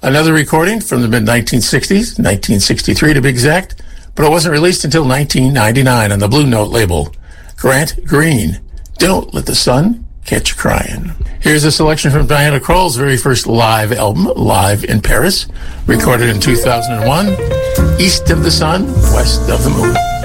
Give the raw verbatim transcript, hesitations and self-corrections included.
Another recording from the mid nineteen sixties, nineteen sixty-three to be exact, but it wasn't released until nineteen ninety-nine on the Blue Note label. Grant Green, Don't Let the Sun Catch You Crying. Here's a selection from Diana Krall's very first live album, Live in Paris, recorded in two thousand one, East of the Sun, West of the Moon.